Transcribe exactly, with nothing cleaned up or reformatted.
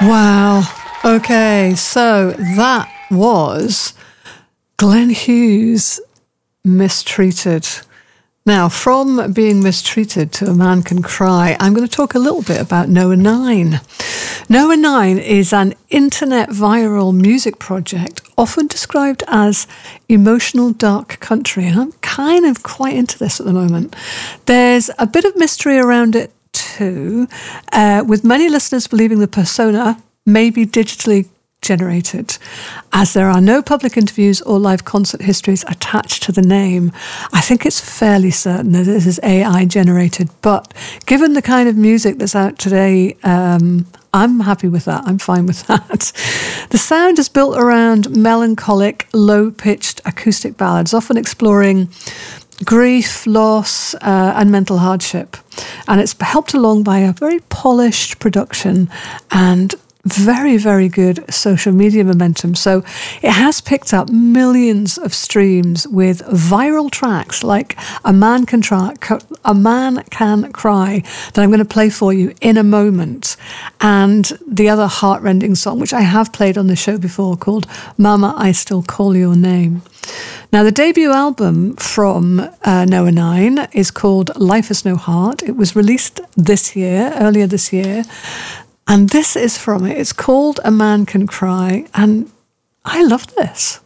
Wow. Okay, so that was Glenn Hughes, Mistreated. Now, from being mistreated to A Man Can Cry, I'm going to talk a little bit about Noah Nine. Noah Nine is an internet viral music project often described as emotional dark country, and I'm kind of quite into this at the moment. There's a bit of mystery around it too, uh, with many listeners believing the persona may be digitally generated. As there are no public interviews or live concert histories attached to the name, I think it's fairly certain that this is A I generated. But given the kind of music that's out today, um, I'm happy with that. I'm fine with that. The sound is built around melancholic, low-pitched acoustic ballads, often exploring grief, loss, uh, and mental hardship. And it's helped along by a very polished production and very, very good social media momentum. So it has picked up millions of streams with viral tracks like A Man Can Try, A Man Can Cry, that I'm going to play for you in a moment, and the other heartrending song, which I have played on the show before, called Mama, I Still Call Your Name. Now, the debut album from uh, Noah Nine is called Life Has No Heart. It was released this year, earlier this year. And this is from it. It's called A Man Can Cry, and I love this.